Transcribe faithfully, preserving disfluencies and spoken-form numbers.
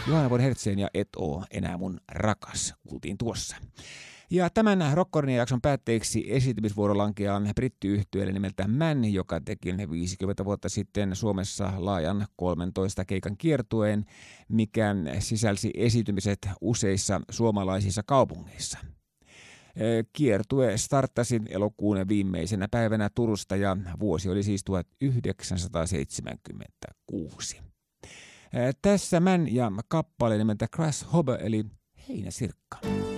Johanna von Hertzen ja Et oo enää mun rakas kuultiin tuossa. Ja tämän Rockkornia-jakson päätteeksi esiintymisvuoro lankeaa brittiyhtyeelle nimeltä Man, joka teki viisikymmentä vuotta sitten Suomessa laajan kolmentoista keikan kiertueen, mikä sisälsi esiintymiset useissa suomalaisissa kaupungeissa. Kiertue starttasi elokuun viimeisenä päivänä Turusta ja vuosi oli siis tuhatyhdeksänsataaseitsemänkymmentäkuusi. Tässä Man ja kappale nimeltä Grasshoppe eli heinäsirkka.